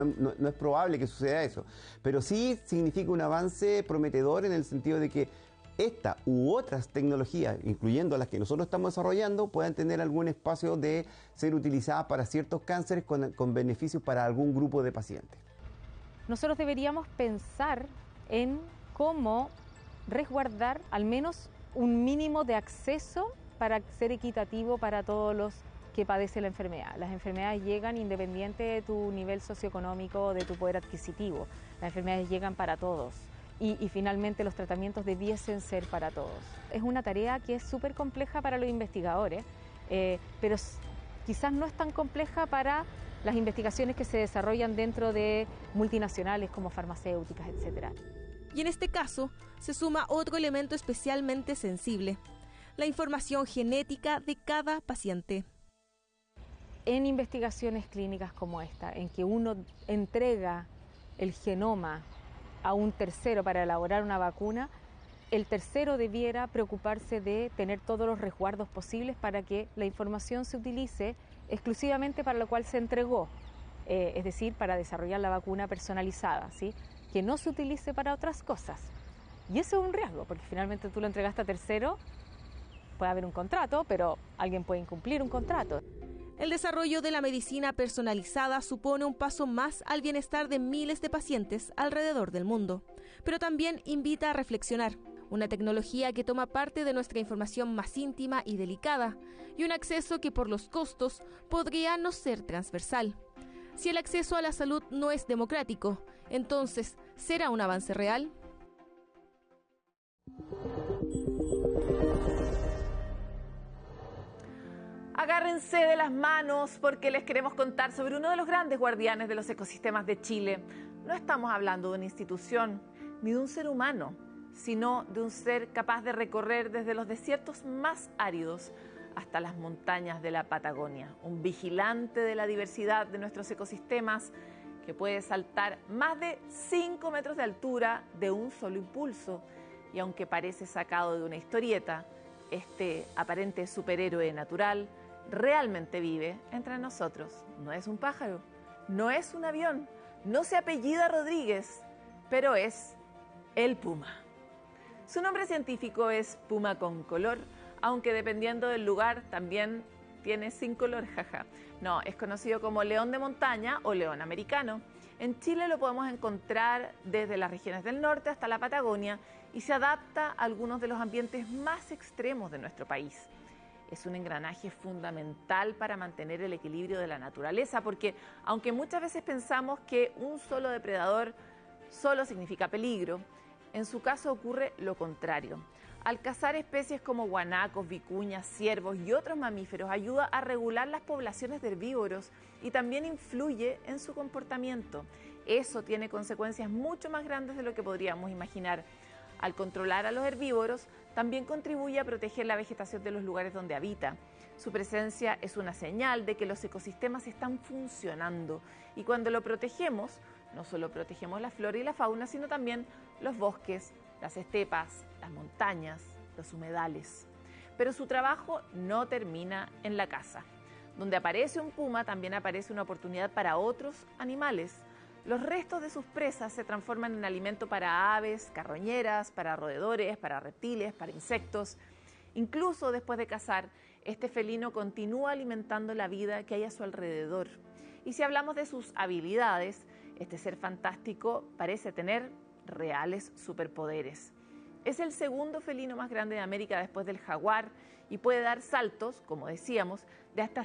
No es probable que suceda eso, pero sí significa un avance prometedor en el sentido de que esta u otras tecnologías, incluyendo las que nosotros estamos desarrollando, puedan tener algún espacio de ser utilizadas para ciertos cánceres con beneficios para algún grupo de pacientes. Nosotros deberíamos pensar en cómo resguardar al menos un mínimo de acceso para ser equitativo para todos los que padecen la enfermedad. Las enfermedades llegan independiente de tu nivel socioeconómico o de tu poder adquisitivo. Las enfermedades llegan para todos y finalmente los tratamientos debiesen ser para todos. Es una tarea que es súper compleja para los investigadores, pero quizás no es tan compleja para las investigaciones que se desarrollan dentro de multinacionales como farmacéuticas, etc. Y en este caso se suma otro elemento especialmente sensible: la información genética de cada paciente. En investigaciones clínicas como esta, en que uno entrega el genoma a un tercero para elaborar una vacuna, el tercero debiera preocuparse de tener todos los resguardos posibles para que la información se utilice exclusivamente para lo cual se entregó, es decir, para desarrollar la vacuna personalizada, ¿sí? Que no se utilice para otras cosas. Y eso es un riesgo, porque finalmente tú lo entregaste a tercero, puede haber un contrato, pero alguien puede incumplir un contrato. El desarrollo de la medicina personalizada supone un paso más al bienestar de miles de pacientes alrededor del mundo, pero también invita a reflexionar. Una tecnología que toma parte de nuestra información más íntima y delicada, y un acceso que por los costos podría no ser transversal. Si el acceso a la salud no es democrático, entonces, ¿será un avance real? Agárrense de las manos porque les queremos contar sobre uno de los grandes guardianes de los ecosistemas de Chile. No estamos hablando de una institución ni de un ser humano, sino de un ser capaz de recorrer desde los desiertos más áridos hasta las montañas de la Patagonia. Un vigilante de la diversidad de nuestros ecosistemas que puede saltar más de 5 metros de altura de un solo impulso. Y aunque parece sacado de una historieta, este aparente superhéroe natural realmente vive entre nosotros. No es un pájaro, no es un avión, no se apellida Rodríguez, pero es el puma. Su nombre científico es puma con color, aunque dependiendo del lugar también tiene sin color, jaja. No, es conocido como león de montaña o león americano. En Chile lo podemos encontrar desde las regiones del norte hasta la Patagonia y se adapta a algunos de los ambientes más extremos de nuestro país. Es un engranaje fundamental para mantener el equilibrio de la naturaleza, porque aunque muchas veces pensamos que un solo depredador solo significa peligro, en su caso ocurre lo contrario. Al cazar especies como guanacos, vicuñas, ciervos y otros mamíferos, ayuda a regular las poblaciones de herbívoros y también influye en su comportamiento. Eso tiene consecuencias mucho más grandes de lo que podríamos imaginar. Al controlar a los herbívoros, también contribuye a proteger la vegetación de los lugares donde habita. Su presencia es una señal de que los ecosistemas están funcionando y cuando lo protegemos, no solo protegemos la flora y la fauna, sino también los bosques, las estepas, las montañas, los humedales. Pero su trabajo no termina en la caza. Donde aparece un puma, también aparece una oportunidad para otros animales. Los restos de sus presas se transforman en alimento para aves, carroñeras, para roedores, para reptiles, para insectos. Incluso después de cazar, este felino continúa alimentando la vida que hay a su alrededor. Y si hablamos de sus habilidades, este ser fantástico parece tener reales superpoderes. Es el segundo felino más grande de América después del jaguar y puede dar saltos, como decíamos, de hasta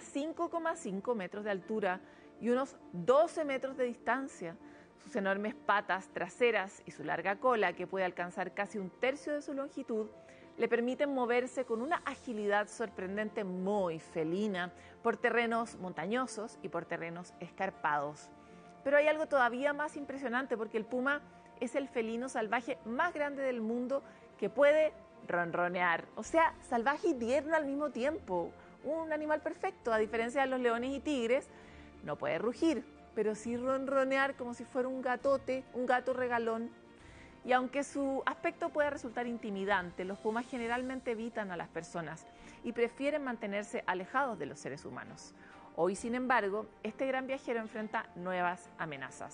5,5 metros de altura y unos 12 metros de distancia. Sus enormes patas traseras y su larga cola, que puede alcanzar casi un tercio de su longitud, le permiten moverse con una agilidad sorprendente muy felina por terrenos montañosos y por terrenos escarpados. Pero hay algo todavía más impresionante porque el puma es el felino salvaje más grande del mundo que puede ronronear, o sea, salvaje y tierno al mismo tiempo. Un animal perfecto, a diferencia de los leones y tigres. No puede rugir, pero sí ronronear como si fuera un gatote, un gato regalón. Y aunque su aspecto pueda resultar intimidante, los pumas generalmente evitan a las personas y prefieren mantenerse alejados de los seres humanos. Hoy, sin embargo, este gran viajero enfrenta nuevas amenazas.